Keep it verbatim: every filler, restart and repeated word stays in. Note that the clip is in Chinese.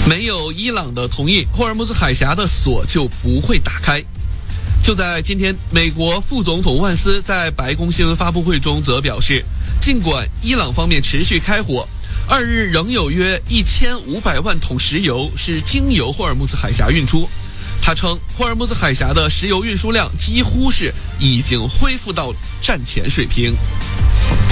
没有伊朗的同意，霍尔木兹海峡的锁就不会打开。就在今天，美国副总统万斯在白宫新闻发布会中则表示，尽管伊朗方面持续开火，二日仍有约一千五百万桶石油是经由霍尔木兹海峡运出。他称，霍尔木兹海峡的石油运输量几乎是已经恢复到战前水平。